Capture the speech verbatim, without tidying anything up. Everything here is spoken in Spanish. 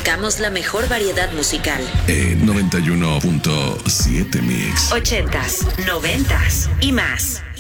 tocamos la mejor variedad musical. En noventa y uno punto siete Mix. Ochentas, noventas y más.